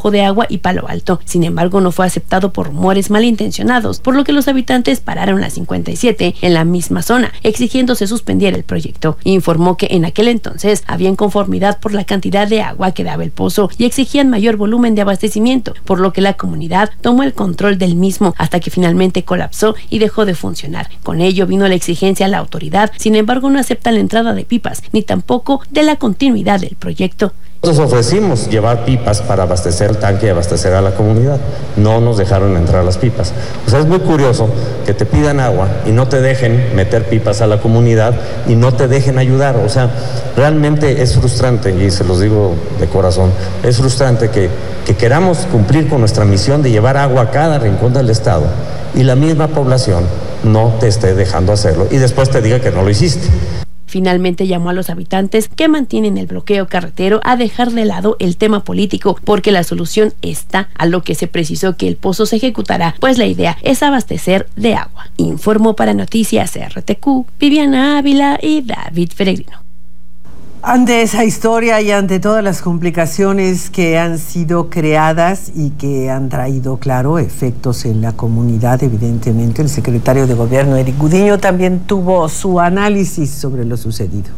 Ojo de Agua y Palo Alto. Sin embargo, no fue aceptado por rumores malintencionados, por lo que los habitantes pararon la 57 en la misma zona, exigiendo se suspendiera el proyecto. Informó que en aquel entonces había inconformidad por la cantidad de agua que daba el pozo y exigían mayor volumen de abastecimiento, por lo que la comunidad tomó el control del mismo hasta que finalmente colapsó y dejó de funcionar. Con ello vino la exigencia a la autoridad, sin embargo no aceptan la entrada de pipas ni tampoco de la continuidad del proyecto. Nosotros ofrecimos llevar pipas para abastecer el tanque y abastecer a la comunidad. No nos dejaron entrar las pipas. O sea, es muy curioso que te pidan agua y no te dejen meter pipas a la comunidad y no te dejen ayudar. O sea, realmente es frustrante, y se los digo de corazón, es frustrante que queramos cumplir con nuestra misión de llevar agua a cada rincón del estado y la misma población no te esté dejando hacerlo y después te diga que no lo hiciste. Finalmente llamó a los habitantes que mantienen el bloqueo carretero a dejar de lado el tema político, porque la solución está, a lo que se precisó que el pozo se ejecutará, pues la idea es abastecer de agua. Informó para Noticias RTQ, Viviana Ávila y David Peregrino. Ante esa historia y ante todas las complicaciones que han sido creadas y que han traído, claro, efectos en la comunidad, evidentemente, el secretario de Gobierno, Eric Gudiño, también tuvo su análisis sobre lo sucedido.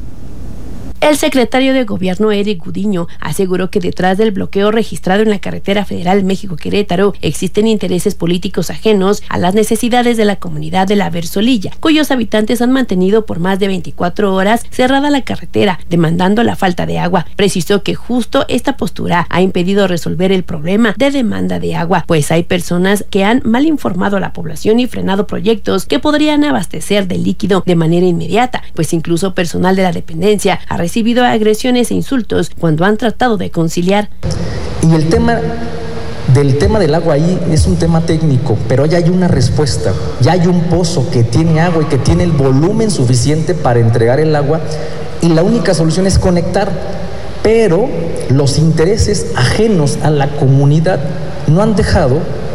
El secretario de Gobierno, Eric Gudiño, aseguró que detrás del bloqueo registrado en la carretera federal México-Querétaro existen intereses políticos ajenos a las necesidades de la comunidad de la Versolilla, cuyos habitantes han mantenido por más de 24 horas cerrada la carretera, demandando la falta de agua. Precisó que justo esta postura ha impedido resolver el problema de demanda de agua, pues hay personas que han mal informado a la población y frenado proyectos que podrían abastecer de líquido de manera inmediata, pues incluso personal de la dependencia ha recibido agresiones e insultos cuando han tratado de conciliar. Y el tema del agua ahí es un tema técnico, pero ya hay una respuesta, ya hay un pozo que tiene agua y que tiene el volumen suficiente para entregar el agua y la única solución es conectar, pero los intereses ajenos a la comunidad no han dejado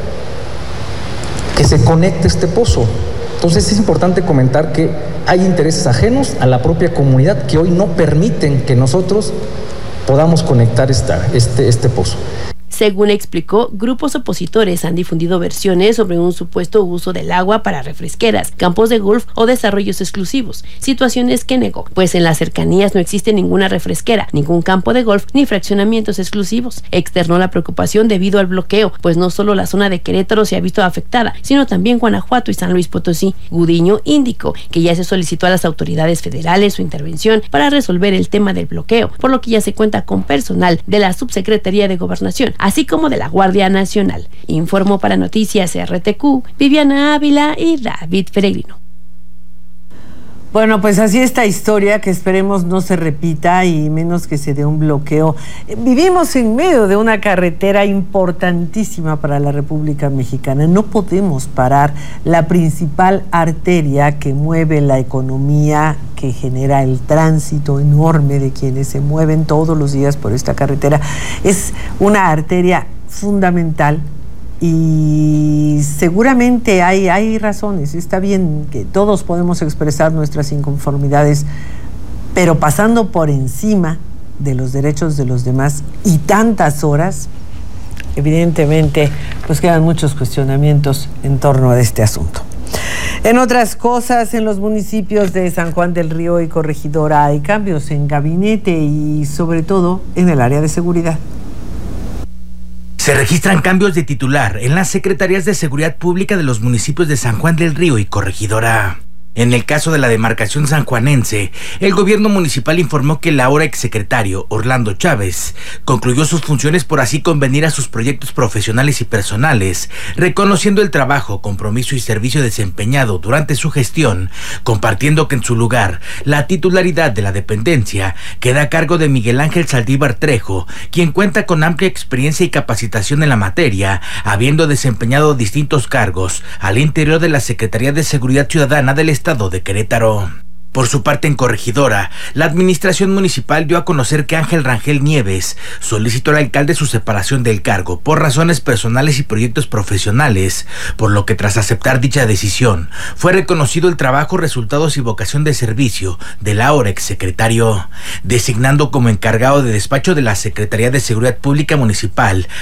que se conecte este pozo. Entonces es importante comentar que hay intereses ajenos a la propia comunidad que hoy no permiten que nosotros podamos conectar este pozo. Según explicó, grupos opositores han difundido versiones sobre un supuesto uso del agua para refresqueras, campos de golf o desarrollos exclusivos, situaciones que negó, pues en las cercanías no existe ninguna refresquera, ningún campo de golf ni fraccionamientos exclusivos. Externó la preocupación debido al bloqueo, pues no solo la zona de Querétaro se ha visto afectada, sino también Guanajuato y San Luis Potosí. Gudiño indicó que ya se solicitó a las autoridades federales su intervención para resolver el tema del bloqueo, por lo que ya se cuenta con personal de la Subsecretaría de Gobernación, así como de la Guardia Nacional. Informó para Noticias RTQ, Viviana Ávila y David Peregrino. Bueno, pues así esta historia que esperemos no se repita y menos que se dé un bloqueo. Vivimos en medio de una carretera importantísima para la República Mexicana. No podemos parar la principal arteria que mueve la economía, que genera el tránsito enorme de quienes se mueven todos los días por esta carretera. Es una arteria fundamental. Y seguramente hay razones, está bien que todos podemos expresar nuestras inconformidades, pero pasando por encima de los derechos de los demás y tantas horas, evidentemente pues quedan muchos cuestionamientos en torno a este asunto. En otras cosas, en los municipios de San Juan del Río y Corregidora hay cambios en gabinete y sobre todo en el área de seguridad. Se registran cambios de titular en las Secretarías de Seguridad Pública de los municipios de San Juan del Río y Corregidora. En el caso de la demarcación sanjuanense, el gobierno municipal informó que el ahora exsecretario Orlando Chávez concluyó sus funciones por así convenir a sus proyectos profesionales y personales, reconociendo el trabajo, compromiso y servicio desempeñado durante su gestión, compartiendo que en su lugar la titularidad de la dependencia queda a cargo de Miguel Ángel Saldívar Trejo, quien cuenta con amplia experiencia y capacitación en la materia, habiendo desempeñado distintos cargos al interior de la Secretaría de Seguridad Ciudadana del Estado de Querétaro. Por su parte, en Corregidora, la administración municipal dio a conocer que Ángel Rangel Nieves solicitó al alcalde su separación del cargo por razones personales y proyectos profesionales, por lo que tras aceptar dicha decisión, fue reconocido el trabajo, resultados y vocación de servicio del ahora exsecretario, designando como encargado de despacho de la Secretaría de Seguridad Pública Municipal